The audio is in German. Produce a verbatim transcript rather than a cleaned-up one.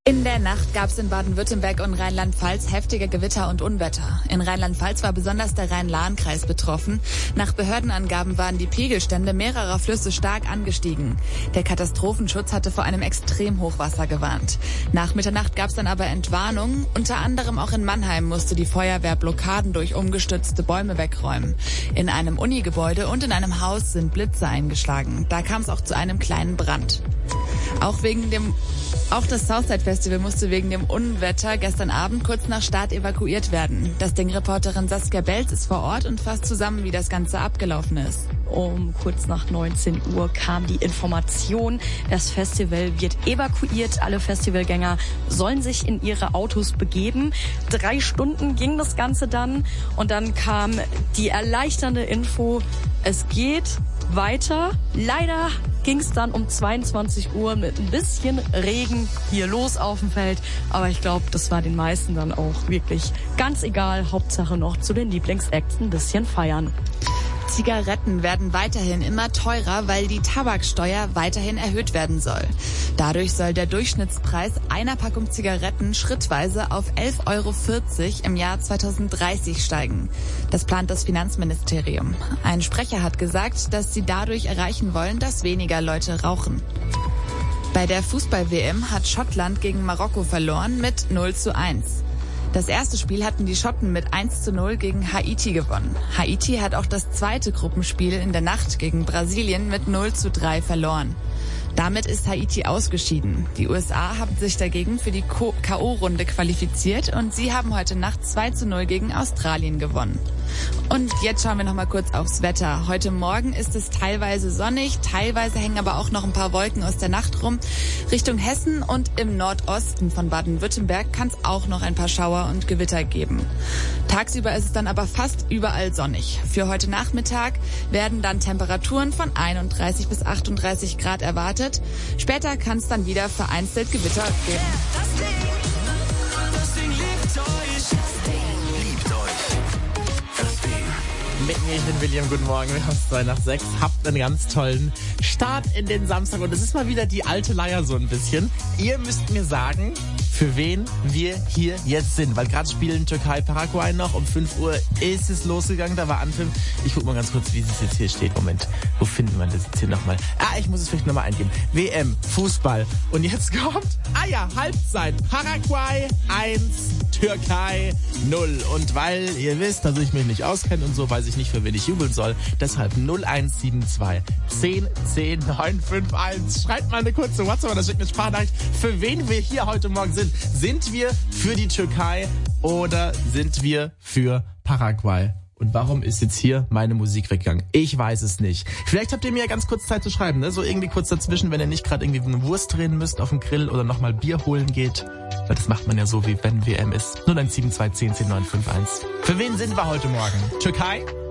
In der Nacht gab es in Baden-Württemberg und Rheinland-Pfalz heftige Gewitter und Unwetter. In Rheinland-Pfalz war besonders der Rhein-Lahn-Kreis betroffen. Nach Behördenangaben waren die Pegelstände mehrerer Flüsse stark angestiegen. Der Katastrophenschutz hatte vor einem Extremhochwasser gewarnt. Nach Mitternacht gab es dann aber Entwarnungen. Unter anderem auch in Mannheim musste die Feuerwehr Blockaden durch umgestürzte Bäume wegräumen. In einem Unigebäude und in einem Haus sind Blitze eingeschlagen. Da kam es auch zu einem kleinen Brand. Auch wegen dem Auch das Southside Festival musste wegen dem Unwetter gestern Abend kurz nach Start evakuiert werden. Das Ding-Reporterin Saskia Belz ist vor Ort und fasst zusammen, wie das Ganze abgelaufen ist. Um kurz nach neunzehn Uhr kam die Information, das Festival wird evakuiert. Alle Festivalgänger sollen sich in ihre Autos begeben. Drei Stunden ging das Ganze dann und dann kam die erleichternde Info, es geht weiter. Leider ging es dann um zweiundzwanzig Uhr mit ein bisschen Regen hier los auf dem Feld. Aber ich glaube, das war den meisten dann auch wirklich ganz egal. Hauptsache noch zu den Lieblingsacts ein bisschen feiern. Zigaretten werden weiterhin immer teurer, weil die Tabaksteuer weiterhin erhöht werden soll. Dadurch soll der Durchschnittspreis einer Packung Zigaretten schrittweise auf elf Euro vierzig im Jahr zweitausenddreißig steigen. Das plant das Finanzministerium. Ein Sprecher hat gesagt, dass sie dadurch erreichen wollen, dass weniger Leute rauchen. Bei der Fußball-W M hat Schottland gegen Marokko verloren mit null zu eins. Das erste Spiel hatten die Schotten mit eins zu null gegen Haiti gewonnen. Haiti hat auch das zweite Gruppenspiel in der Nacht gegen Brasilien mit null zu drei verloren. Damit ist Haiti ausgeschieden. Die U S A haben sich dagegen für die K O-Runde qualifiziert und sie haben heute Nacht zwei zu null gegen Australien gewonnen. Und jetzt schauen wir noch mal kurz aufs Wetter. Heute Morgen ist es teilweise sonnig, teilweise hängen aber auch noch ein paar Wolken aus der Nacht rum. Richtung Hessen und im Nordosten von Baden-Württemberg kann es auch noch ein paar Schauer und Gewitter geben. Tagsüber ist es dann aber fast überall sonnig. Für heute Nachmittag werden dann Temperaturen von einunddreißig bis achtunddreißig Grad erwartet. Später kann es dann wieder vereinzelt Gewitter geben. Das Ding, das Ding liebt euch. Mit mir, ich bin William, guten Morgen, wir haben es zwei nach sechs, habt einen ganz tollen Start in den Samstag und es ist mal wieder die alte Leier so ein bisschen. Ihr müsst mir sagen, für wen wir hier jetzt sind, weil gerade spielen Türkei, Paraguay noch, um fünf Uhr ist es losgegangen, da war Anpfiff. Ich guck mal ganz kurz, wie es jetzt hier steht, Moment, wo finden wir das jetzt hier nochmal? Ah, ich muss es vielleicht nochmal eingeben, W M, Fußball und jetzt kommt, ah ja, Halbzeit, Paraguay eins, Türkei null und weil ihr wisst, dass ich mich nicht auskenne und so, weiß ich nicht, für wen ich jubeln soll. Deshalb null eins sieben zwei zehn zehn neun fünf eins. Schreibt mal eine kurze WhatsApp oder schickt eine Sprachnachricht, für wen wir hier heute Morgen sind. Sind wir für die Türkei oder sind wir für Paraguay? Und warum ist jetzt hier meine Musik weggegangen? Ich weiß es nicht. Vielleicht habt ihr mir ja ganz kurz Zeit zu schreiben, ne? So irgendwie kurz dazwischen, wenn ihr nicht gerade irgendwie eine Wurst drehen müsst auf dem Grill oder nochmal Bier holen geht. Weil das macht man ja so, wie wenn W M ist. null eins sieben zwei zehn zehn neun fünf eins. Für wen sind wir heute Morgen? Türkei